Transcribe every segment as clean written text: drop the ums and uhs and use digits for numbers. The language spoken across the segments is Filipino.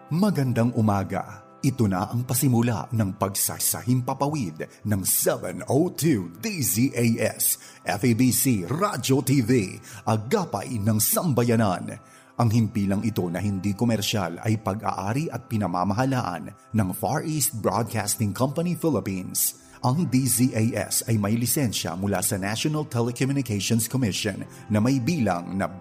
Magandang umaga. Ito na ang pasimula ng pagsasahimpapawid ng 702 DZAS, FEBC Radio TV, Agapay ng Sambayanan. Ang himpilang ito na hindi komersyal ay pag-aari at pinamamahalaan ng Far East Broadcasting Company Philippines. Ang DZAS ay may lisensya mula sa National Telecommunications Commission na may bilang na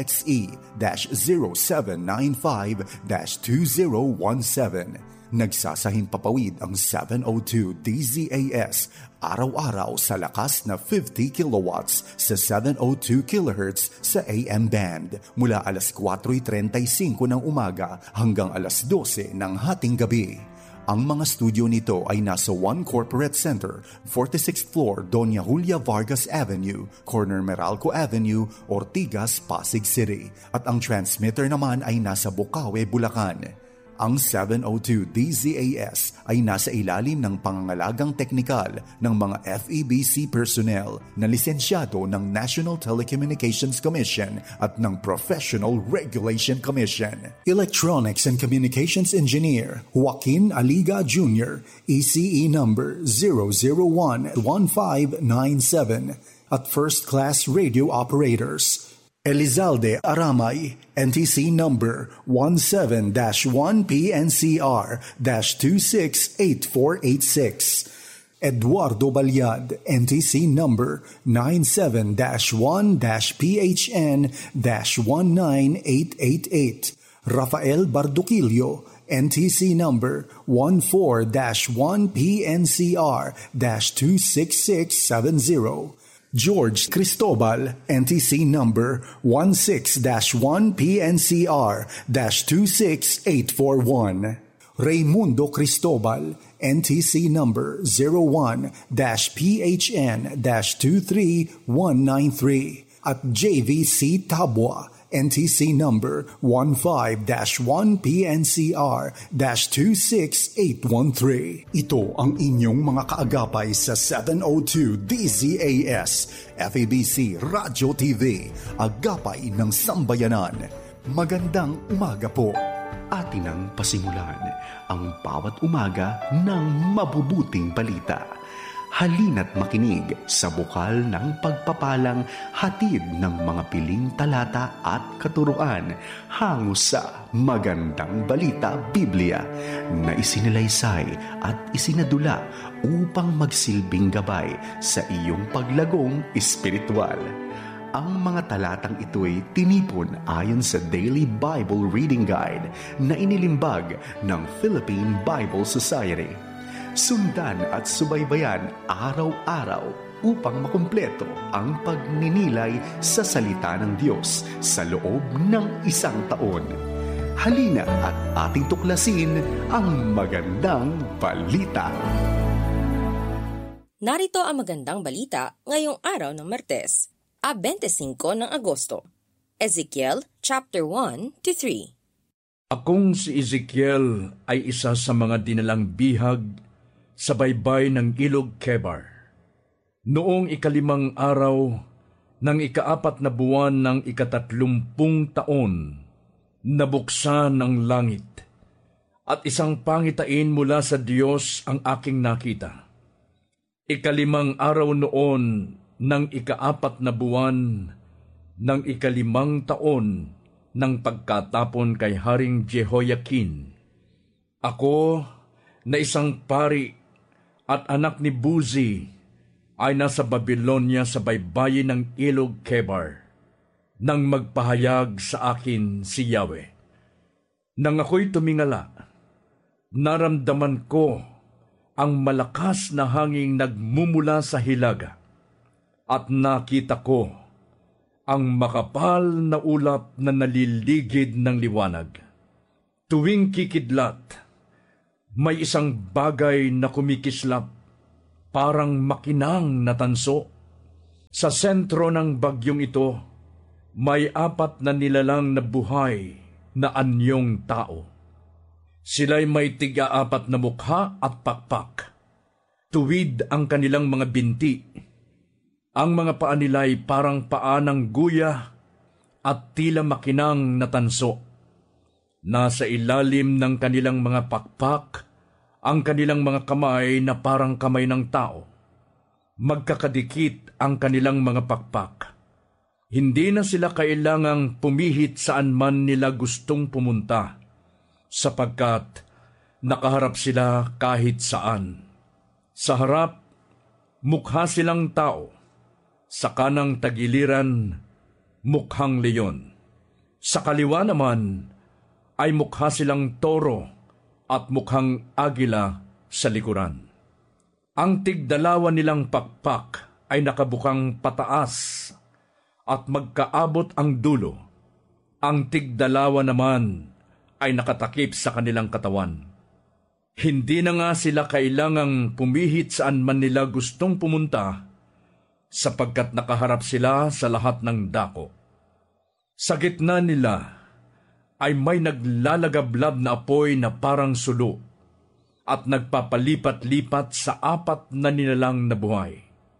BXE-0795-2017. Nagsasahimpapawid ang 702 DZAS araw-araw sa lakas na 50 kilowatts sa 702 kHz sa AM band mula alas 4:35 ng umaga hanggang alas 12 ng hating gabi. Ang mga studio nito ay nasa One Corporate Center, 46th floor, Doña Julia Vargas Avenue, corner Meralco Avenue, Ortigas, Pasig City. At ang transmitter naman ay nasa Bukawe, Bulacan. Ang 702 DZAS ay nasa ilalim ng pangangalagang teknikal ng mga FEBC personnel na lisensyado ng National Telecommunications Commission at ng Professional Regulation Commission. Electronics and Communications Engineer Joaquin Aliga Jr., ECE number 0011597 at First Class Radio Operators Elizalde Aramay, NTC number 17-1PNCR-268486. Eduardo Balyad, NTC number 97-1-PHN-19888. Rafael Barduquillo, NTC number 14-1PNCR-26670. George Cristobal, NTC number 16-1PNCR-26841. Raymundo Cristobal, NTC number 01-PHN-23193. At JVC Tabua, NTC number 15-1PNCR-26813. Ito ang inyong mga kaagapay sa 702 DZAS, FEBC Radio TV, Agapay ng Sambayanan. Magandang umaga po. Atin ang pasimulan ang bawat umaga ng mabubuting balita. Halina't makinig sa bukal ng pagpapalang hatid ng mga piling talata at katuruan hango sa Magandang Balita Biblia na isinalaysay at isinadula upang magsilbing gabay sa iyong paglagong espiritual. Ang mga talatang ito'y tinipon ayon sa Daily Bible Reading Guide na inilimbag ng Philippine Bible Society. Sundan at subaybayan araw-araw upang makumpleto ang pagninilay sa salita ng Diyos sa loob ng isang taon. Halina at ating tuklasin ang magandang balita. Narito ang magandang balita ngayong araw ng Martes, 25 ng Agosto. Ezekiel chapter 1-3. Akong si Ezekiel ay isa sa mga dinalang bihag sa baybay ng Ilog Kebar. Noong 5 araw ng 4 na buwan ng 30 taon, nabuksan ang langit, at isang pangitain mula sa Diyos ang aking nakita. 5 araw noon ng 4 na buwan ng 5 taon ng pagkatapon kay Haring Jehoiakin. Ako na isang pari at anak ni Buzi ay nasa Babylonia sa baybayin ng Ilog Kebar nang magpahayag sa akin si Yahweh. Nang ako'y tumingala, naramdaman ko ang malakas na hanging nagmumula sa hilaga at nakita ko ang makapal na ulap na naliligid ng liwanag. Tuwing kikidlat, may isang bagay na kumikislap, parang makinang na tanso. Sa sentro ng bagyong ito, may 4 na nilalang na buhay na anyong tao. Sila'y may 4 na mukha at pakpak. Tuwid ang kanilang mga binti. Ang mga paa nila'y parang paa ng guya at tila makinang na tanso. Nasa ilalim ng kanilang mga pakpak ang kanilang mga kamay na parang kamay ng tao. Magkakadikit ang kanilang mga pakpak. Hindi na sila kailangang pumihit saan man nila gustong pumunta, sapagkat nakaharap sila kahit saan. Sa harap, mukha silang tao. Sa kanang tagiliran, mukhang leyon. Sa kaliwa naman, ay mukha silang toro at mukhang agila sa likuran. Ang tigdalawa nilang pakpak ay nakabukang pataas at magkaabot ang dulo. Ang tigdalawa naman ay nakatakip sa kanilang katawan. Hindi na nga sila kailangang pumihit saan man nila gustong pumunta, sapagkat nakaharap sila sa lahat ng dako. Sa gitna nila ay may naglalagablab na apoy na parang sulo at nagpapalipat-lipat sa 4 na nilalang na buhay.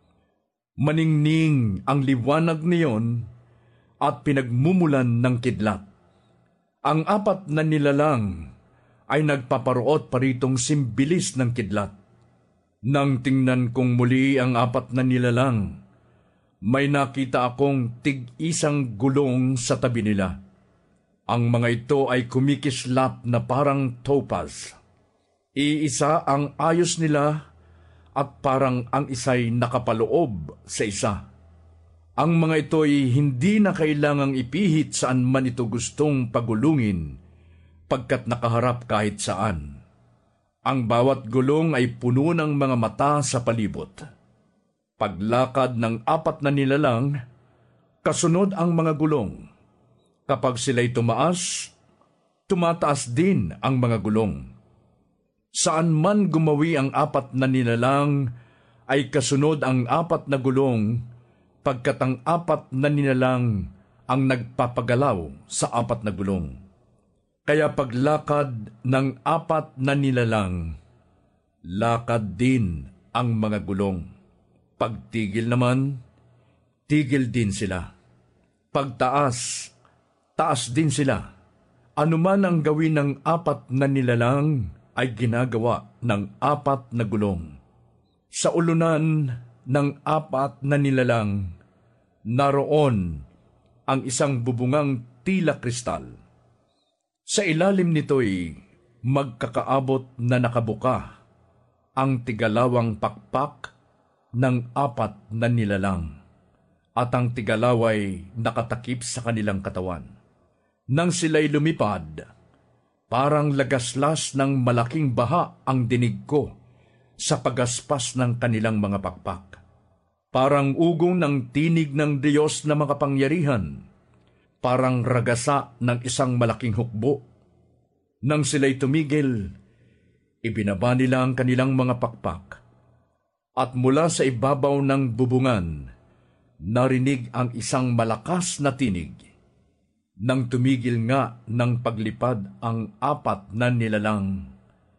Maningning ang liwanag niyon at pinagmumulan ng kidlat. Ang 4 na nilalang ay nagpaparuot paritong simbilis ng kidlat. Nang tingnan kong muli ang 4 na nilalang, may nakita akong tig-isang gulong sa tabi nila. Ang mga ito ay kumikislap na parang topaz. Iisa ang ayos nila at parang ang isa'y nakapaloob sa isa. Ang mga ito ay hindi na kailangang ipihit saan man ito gustong pagulungin, pagkat nakaharap kahit saan. Ang bawat gulong ay puno ng mga mata sa palibot. Paglakad ng 4 na nilalang, kasunod ang mga gulong. Kapag sila'y tumaas, tumataas din ang mga gulong. Saan man gumawi ang 4 na nilalang, ay kasunod ang 4 na gulong, pagkat ang 4 na nilalang ang nagpapagalaw sa 4 na gulong. Kaya paglakad ng 4 na nilalang, lakad din ang mga gulong. Pagtigil naman, tigil din sila. Pagtaas, taas din sila. Anuman ang gawin ng 4 na nilalang ay ginagawa ng 4 na gulong. Sa ulunan ng 4 na nilalang, naroon ang isang bubungang tila kristal. Sa ilalim nito'y magkakaabot na nakabuka ang tigalawang pakpak ng 4 na nilalang, at ang tigalaway nakatakip sa kanilang katawan. Nang sila'y lumipad, parang lagaslas ng malaking baha ang dinig ko sa pagaspas ng kanilang mga pakpak. Parang ugong ng tinig ng Diyos na makapangyarihan, parang ragasa ng isang malaking hukbo. Nang sila'y tumigil, ibinaba nila ang kanilang mga pakpak, at mula sa ibabaw ng bubungan, narinig ang isang malakas na tinig. Nang tumigil nga ng paglipad ang 4 na nilalang,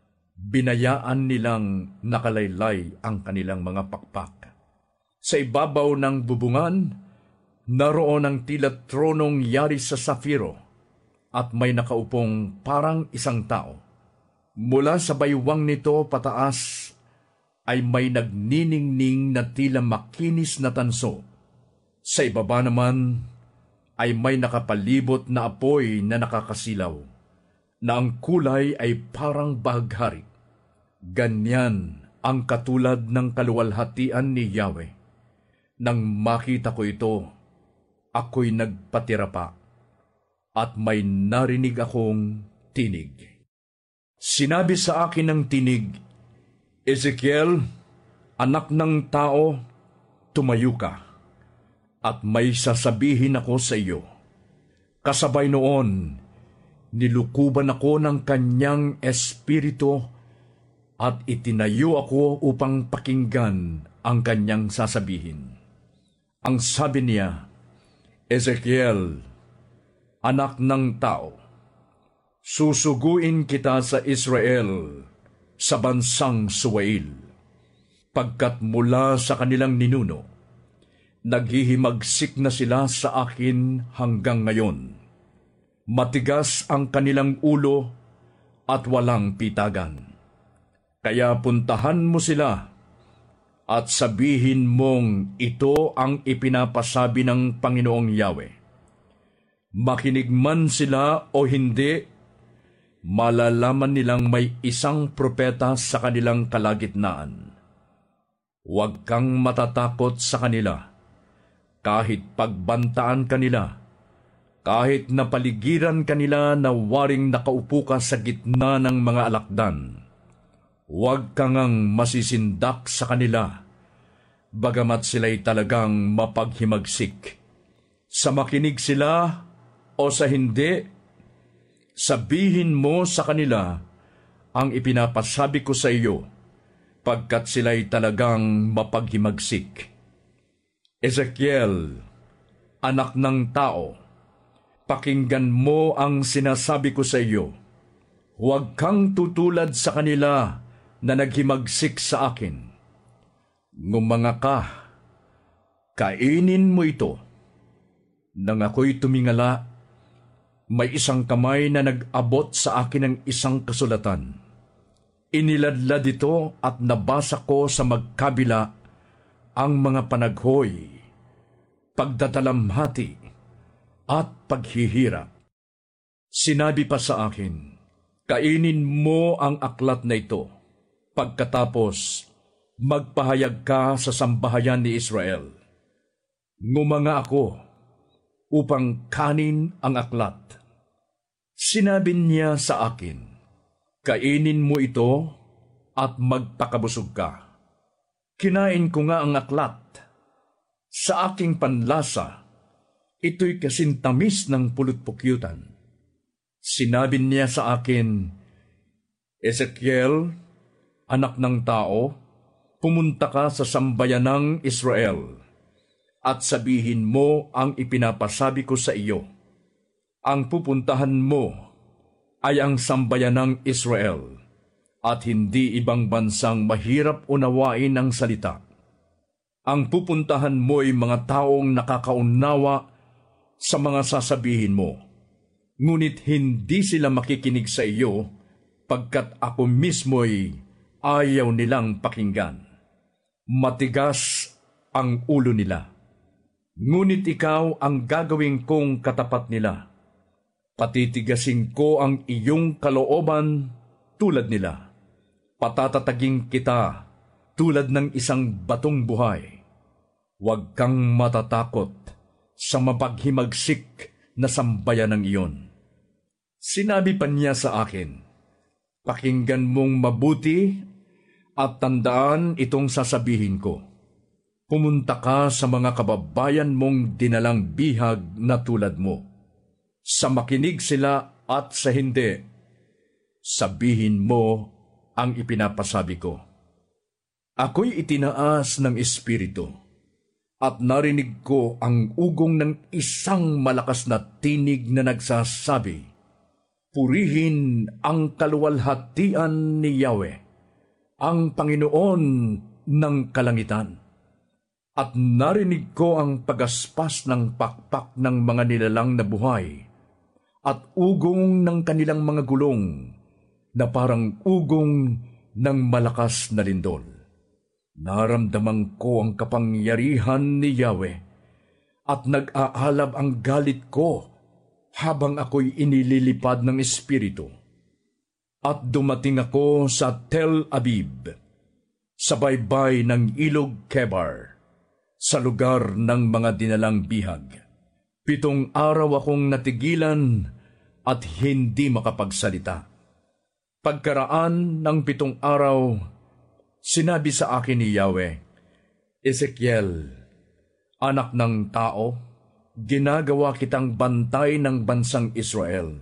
binayaan nilang nakalaylay ang kanilang mga pakpak. Sa ibabaw ng bubungan, naroon ang tila tronong yari sa safiro, at may nakaupong parang isang tao. Mula sa baywang nito pataas ay may nagniningning na tila makinis na tanso. Sa ibaba naman ay may nakapalibot na apoy na nakakasilaw, na ang kulay ay parang bahaghari. Ganyan ang katulad ng kaluwalhatian ni Yahweh. Nang makita ko ito, ako'y nagpatira pa, at may narinig akong tinig. Sinabi sa akin ng tinig, Ezekiel, anak ng tao, tumayo ka, at may sasabihin ako sa iyo. Kasabay noon, nilukuban ako ng kanyang espiritu, at itinayo ako upang pakinggan ang kanyang sasabihin. Ang sabi niya, Ezekiel, anak ng tao, susuguin kita sa Israel, sa bansang Suwail, pagkat mula sa kanilang ninuno, naghihimagsik na sila sa akin hanggang ngayon. Matigas ang kanilang ulo at walang pitagan. Kaya puntahan mo sila at sabihin mong ito ang ipinapasabi ng Panginoong Yahweh. Makinig man sila o hindi, malalaman nilang may isang propeta sa kanilang kalagitnaan. Huwag kang matatakot sa kanila, kahit pagbantaan kanila, kahit napaligiran kanila na waring nakaupo ka sa gitna ng mga alakdan. Huwag kang ang masisindak sa kanila, bagamat sila'y talagang mapaghimagsik. Sa makinig sila o sa hindi, sabihin mo sa kanila ang ipinapasabi ko sa iyo, pagkat sila'y talagang mapaghimagsik. Ezekiel, anak ng tao, pakinggan mo ang sinasabi ko sa iyo. Huwag kang tutulad sa kanila na naghimagsik sa akin. Ngumanga ka, kainin mo ito. Nang ako'y tumingala, may isang kamay na nag-abot sa akin ng isang kasulatan. Iniladlad ito at nabasa ko sa magkabila ang mga panaghoy, pagdadalamhati at paghihirap. Sinabi pa sa akin, kainin mo ang aklat na ito. Pagkatapos, magpahayag ka sa sambahayan ni Israel. Ngumanga ako upang kanin ang aklat. Sinabi niya sa akin, kainin mo ito at magpakabusog ka. Kinain ko nga ang aklat. Sa aking panlasa, ito'y kasintamis ng pulot-pukyutan. Sinabi niya sa akin, Ezekiel, anak ng tao, pumunta ka sa sambayan ng Israel at sabihin mo ang ipinapasabi ko sa iyo. Ang pupuntahan mo ay ang sambayan ng Israel at hindi ibang bansang mahirap unawain ang salita. Ang pupuntahan mo ay mga taong nakakaunawa sa mga sasabihin mo, ngunit hindi sila makikinig sa iyo pagkat ako mismo'y ayaw nilang pakinggan. Matigas ang ulo nila, ngunit ikaw ang gagawin kong katapat nila. Patitigasin ko ang iyong kalooban tulad nila. Patatatagin kita tulad ng isang batong buhay. Huwag kang matatakot sa mapaghimagsik na sambayan ng iyon. Sinabi pa niya sa akin, pakinggan mong mabuti at tandaan itong sasabihin ko. Pumunta ka sa mga kababayan mong dinalang bihag na tulad mo. Sa makinig sila at sa hindi, sabihin mo ang ipinapasabi ko. Ako'y itinaas ng Espiritu at narinig ko ang ugong ng isang malakas na tinig na nagsasabi, purihin ang kaluwalhatian ni Yahweh, ang Panginoon ng kalangitan. At narinig ko ang pagaspas ng pakpak ng mga nilalang na buhay at ugong ng kanilang mga gulong na parang ugong ng malakas na lindol. Naramdaman ko ang kapangyarihan ni Yahweh at nag-aalab ang galit ko habang ako'y inililipad ng Espiritu. At dumating ako sa Tel Aviv, sa baybay ng Ilog Kebar, sa lugar ng mga dinalang bihag. 7 araw akong natigilan at hindi makapagsalita. Pagkaraan ng 7 araw, sinabi sa akin ni Yahweh, Ezekiel, anak ng tao, ginagawa kitang bantay ng bansang Israel.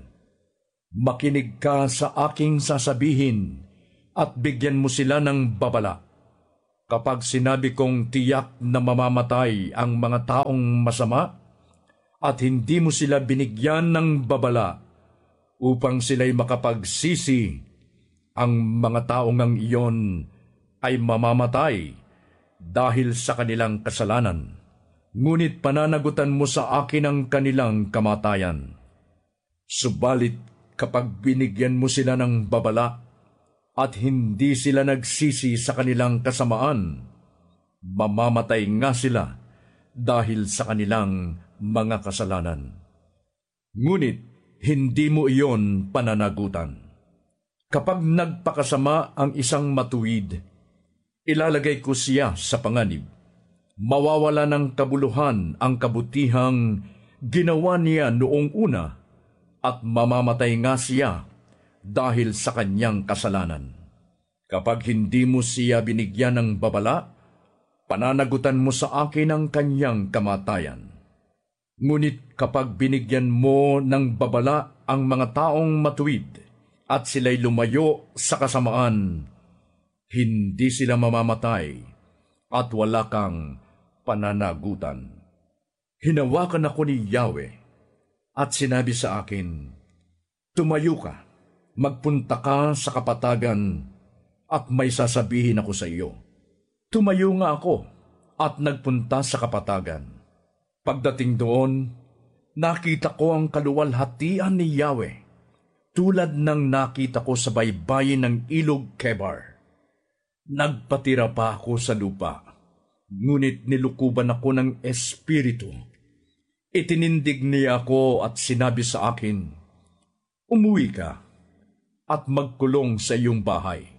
Makinig ka sa aking sasabihin at bigyan mo sila ng babala. Kapag sinabi kong tiyak na mamamatay ang mga taong masama at hindi mo sila binigyan ng babala upang sila'y makapagsisi, ang mga taong ang iyon ay mamamatay dahil sa kanilang kasalanan. Ngunit pananagutan mo sa akin ang kanilang kamatayan. Subalit kapag binigyan mo sila ng babala at hindi sila nagsisi sa kanilang kasamaan, mamamatay nga sila dahil sa kanilang mga kasalanan. Ngunit hindi mo iyon pananagutan. Kapag nagpakasama ang isang matuwid, ilalagay ko siya sa panganib. Mawawala ng kabuluhan ang kabutihang ginawa niya noong una at mamamatay nga siya dahil sa kanyang kasalanan. Kapag hindi mo siya binigyan ng babala, pananagutan mo sa akin ang kanyang kamatayan. Ngunit kapag binigyan mo ng babala ang mga taong matuwid at sila'y lumayo sa kasamaan, hindi sila mamamatay at wala kang pananagutan. Hinawakan ako ni Yahweh at sinabi sa akin, "Tumayo ka, magpunta ka sa kapatagan at may sasabihin ako sa iyo." Tumayo nga ako at nagpunta sa kapatagan. Pagdating doon, nakita ko ang kaluwalhatian ni Yahweh, tulad ng nakita ko sa baybayin ng ilog Kebar. Nagpatira pa ako sa lupa, ngunit nilukuban ako ng Espiritu. Itinindig niya ako at sinabi sa akin, "Umuwi ka at magkulong sa iyong bahay.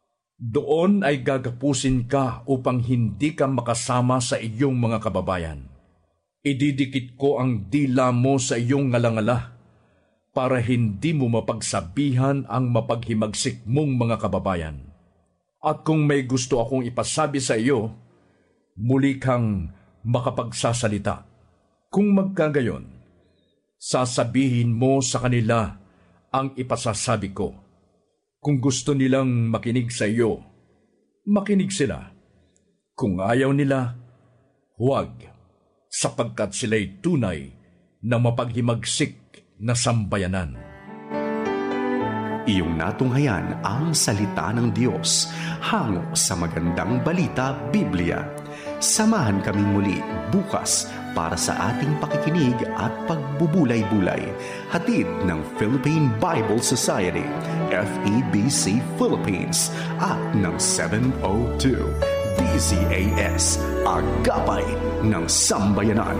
Doon ay gagapusin ka upang hindi ka makasama sa iyong mga kababayan. Ididikit ko ang dila mo sa iyong ngalangala para hindi mo mapagsabihan ang mapaghimagsik mong mga kababayan. At kung may gusto akong ipasabi sa iyo, muli kang makapagsasalita. Kung magkagayon, sasabihin mo sa kanila ang ipasasabi ko. Kung gusto nilang makinig sa iyo, makinig sila. Kung ayaw nila, huwag, sapagkat sila'y tunay na mapaghimagsik na sambayanan." Iyong natunghayan ang salita ng Diyos hango sa Magandang Balita Biblia. Samahan kaming muli bukas para sa ating pakikinig at pagbubulay-bulay. Hatid ng Philippine Bible Society, FEBC Philippines, at ng 702 DZAS, Agapay ng Sambayanan.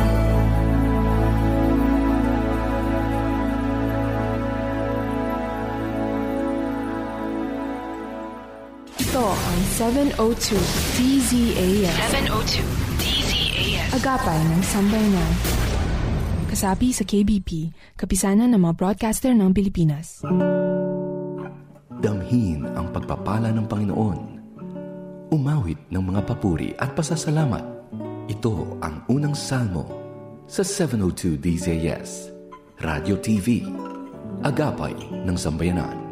Ito ang 702 DZAS. 702 DZAS. Agapay ng Sambayanan. Kasapi sa KBP, kapisanan ng mga broadcaster ng Pilipinas. Damhin ang pagpapala ng Panginoon. Umawit ng mga papuri at pasasalamat. Ito ang unang salmo sa 702 DZAS. Radio TV. Agapay ng Sambayanan.